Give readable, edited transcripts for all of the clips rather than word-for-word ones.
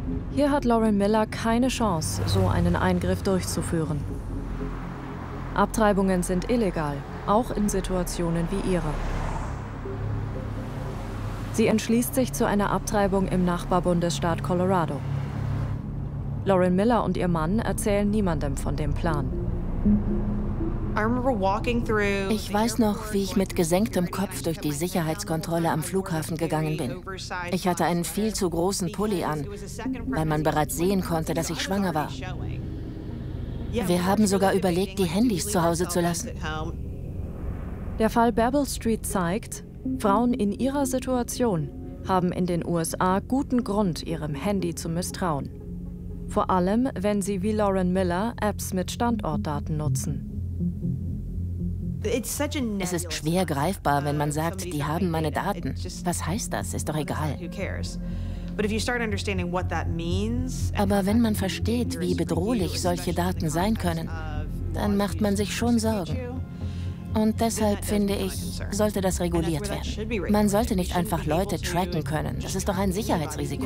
Hier hat Lauren Miller keine Chance, so einen Eingriff durchzuführen. Abtreibungen sind illegal, auch in Situationen wie ihrer. Sie entschließt sich zu einer Abtreibung im Nachbarbundesstaat Colorado. Lauren Miller und ihr Mann erzählen niemandem von dem Plan. Ich weiß noch, wie ich mit gesenktem Kopf durch die Sicherheitskontrolle am Flughafen gegangen bin. Ich hatte einen viel zu großen Pulli an, weil man bereits sehen konnte, dass ich schwanger war. Wir haben sogar überlegt, die Handys zu Hause zu lassen. Der Fall Babel Street zeigt, Frauen in ihrer Situation haben in den USA guten Grund, ihrem Handy zu misstrauen. Vor allem, wenn sie wie Lauren Miller Apps mit Standortdaten nutzen. Es ist schwer greifbar, wenn man sagt, die haben meine Daten. Was heißt das? Ist doch egal. Aber wenn man versteht, wie bedrohlich solche Daten sein können, dann macht man sich schon Sorgen. Und deshalb, finde ich, sollte das reguliert werden. Man sollte nicht einfach Leute tracken können. Das ist doch ein Sicherheitsrisiko.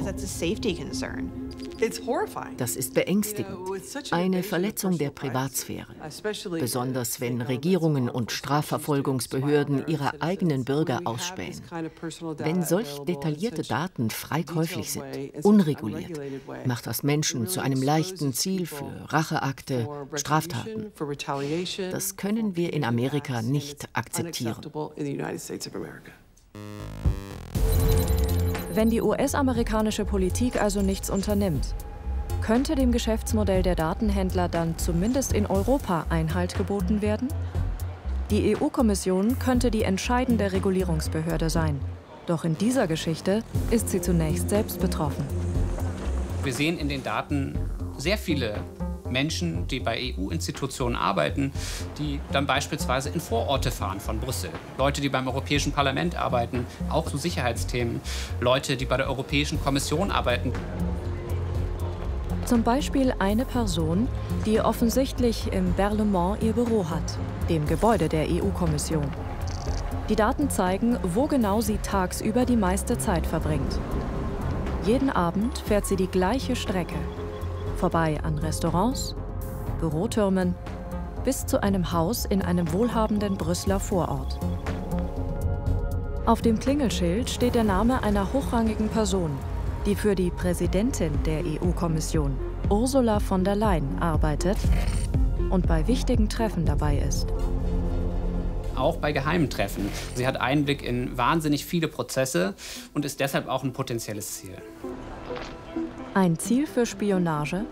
Das ist beängstigend. Eine Verletzung der Privatsphäre. Besonders wenn Regierungen und Strafverfolgungsbehörden ihre eigenen Bürger ausspähen. Wenn solch detaillierte Daten frei käuflich sind, unreguliert, macht das Menschen zu einem leichten Ziel für Racheakte, Straftaten. Das können wir in Amerika nicht akzeptieren. Wenn die US-amerikanische Politik also nichts unternimmt, könnte dem Geschäftsmodell der Datenhändler dann zumindest in Europa Einhalt geboten werden? Die EU-Kommission könnte die entscheidende Regulierungsbehörde sein. Doch in dieser Geschichte ist sie zunächst selbst betroffen. Wir sehen in den Daten sehr viele Menschen, die bei EU-Institutionen arbeiten, die dann beispielsweise in Vororte fahren von Brüssel. Leute, die beim Europäischen Parlament arbeiten, auch zu Sicherheitsthemen. Leute, die bei der Europäischen Kommission arbeiten. Zum Beispiel eine Person, die offensichtlich im Berlaymont ihr Büro hat, dem Gebäude der EU-Kommission. Die Daten zeigen, wo genau sie tagsüber die meiste Zeit verbringt. Jeden Abend fährt sie die gleiche Strecke. Vorbei an Restaurants, Bürotürmen, bis zu einem Haus in einem wohlhabenden Brüsseler Vorort. Auf dem Klingelschild steht der Name einer hochrangigen Person, die für die Präsidentin der EU-Kommission, Ursula von der Leyen, arbeitet und bei wichtigen Treffen dabei ist. Auch bei geheimen Treffen. Sie hat Einblick in wahnsinnig viele Prozesse und ist deshalb auch ein potenzielles Ziel. Ein Ziel für Spionage?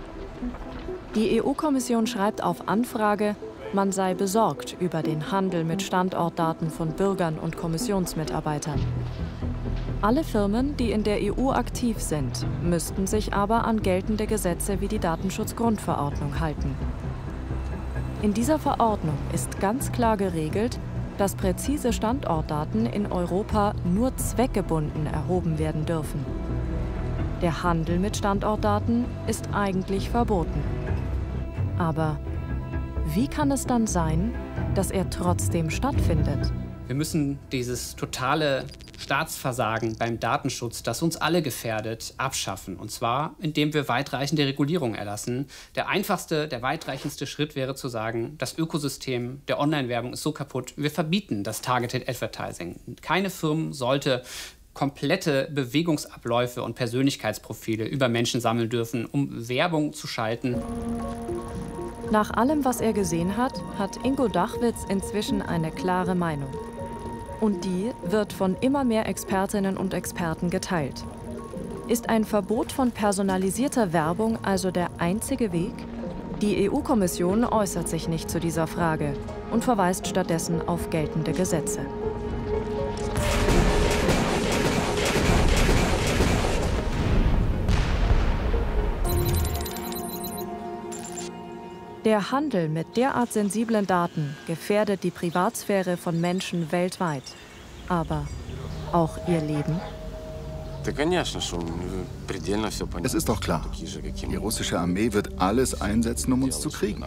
Die EU-Kommission schreibt auf Anfrage, man sei besorgt über den Handel mit Standortdaten von Bürgern und Kommissionsmitarbeitern. Alle Firmen, die in der EU aktiv sind, müssten sich aber an geltende Gesetze wie die Datenschutzgrundverordnung halten. In dieser Verordnung ist ganz klar geregelt, dass präzise Standortdaten in Europa nur zweckgebunden erhoben werden dürfen. Der Handel mit Standortdaten ist eigentlich verboten. Aber wie kann es dann sein, dass er trotzdem stattfindet? Wir müssen dieses totale Staatsversagen beim Datenschutz, das uns alle gefährdet, abschaffen. Und zwar, indem wir weitreichende Regulierung erlassen. Der einfachste, der weitreichendste Schritt wäre zu sagen, das Ökosystem der Online-Werbung ist so kaputt, wir verbieten das Targeted Advertising. Keine Firma sollte komplette Bewegungsabläufe und Persönlichkeitsprofile über Menschen sammeln dürfen, um Werbung zu schalten. Nach allem, was er gesehen hat, hat Ingo Dachwitz inzwischen eine klare Meinung. Und die wird von immer mehr Expertinnen und Experten geteilt. Ist ein Verbot von personalisierter Werbung also der einzige Weg? Die EU-Kommission äußert sich nicht zu dieser Frage und verweist stattdessen auf geltende Gesetze. Der Handel mit derart sensiblen Daten gefährdet die Privatsphäre von Menschen weltweit. Aber auch ihr Leben? Es ist doch klar, die russische Armee wird alles einsetzen, um uns zu kriegen.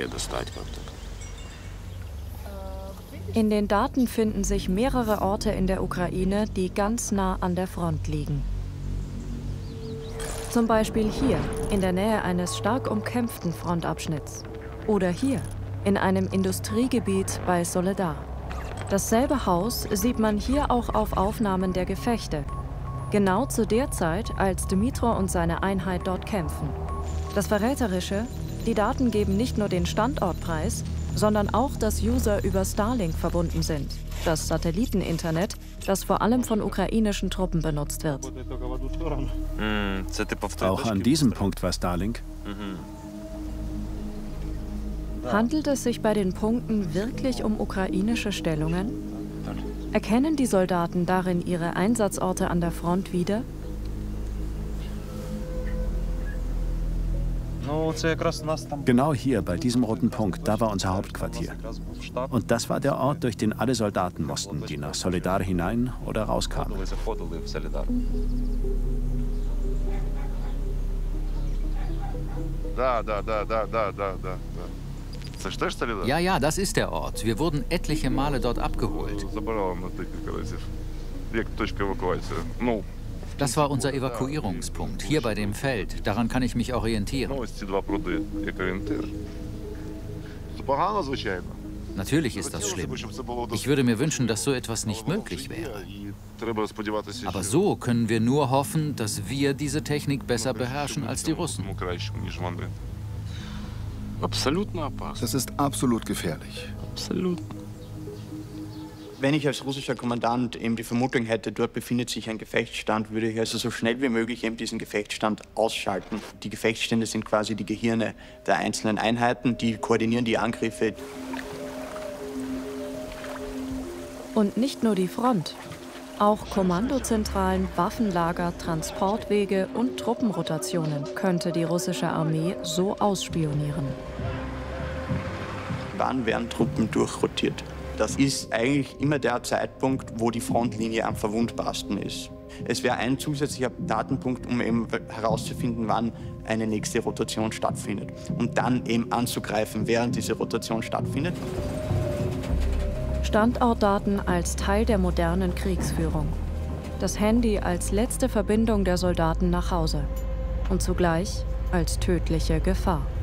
In den Daten finden sich mehrere Orte in der Ukraine, die ganz nah an der Front liegen. Zum Beispiel hier, in der Nähe eines stark umkämpften Frontabschnitts. Oder hier, in einem Industriegebiet bei Soledar. Dasselbe Haus sieht man hier auch auf Aufnahmen der Gefechte. Genau zu der Zeit, als Dmytro und seine Einheit dort kämpfen. Das Verräterische: Die Daten geben nicht nur den Standort preis, sondern auch, dass User über Starlink verbunden sind. Das Satelliteninternet, das vor allem von ukrainischen Truppen benutzt wird. Auch an diesem Punkt war Starlink. Handelt es sich bei den Punkten wirklich um ukrainische Stellungen? Erkennen die Soldaten darin ihre Einsatzorte an der Front wieder? Genau hier, bei diesem roten Punkt, da war unser Hauptquartier. Und das war der Ort, durch den alle Soldaten mussten, die nach Soledar hinein oder rauskamen. Ja, das ist der Ort. Wir wurden etliche Male dort abgeholt. Das war unser Evakuierungspunkt, hier bei dem Feld. Daran kann ich mich orientieren. Natürlich ist das schlimm. Ich würde mir wünschen, dass so etwas nicht möglich wäre. Aber so können wir nur hoffen, dass wir diese Technik besser beherrschen als die Russen. Das ist absolut gefährlich. Wenn ich als russischer Kommandant eben die Vermutung hätte, dort befindet sich ein Gefechtsstand, würde ich also so schnell wie möglich eben diesen Gefechtsstand ausschalten. Die Gefechtsstände sind quasi die Gehirne der einzelnen Einheiten, die koordinieren die Angriffe. Und nicht nur die Front. Auch Kommandozentralen, Waffenlager, Transportwege und Truppenrotationen könnte die russische Armee so ausspionieren. Wann werden Truppen durchrotiert? Das ist eigentlich immer der Zeitpunkt, wo die Frontlinie am verwundbarsten ist. Es wäre ein zusätzlicher Datenpunkt, um eben herauszufinden, wann eine nächste Rotation stattfindet. Und dann eben anzugreifen, während diese Rotation stattfindet. Standortdaten als Teil der modernen Kriegsführung. Das Handy als letzte Verbindung der Soldaten nach Hause. Und zugleich als tödliche Gefahr.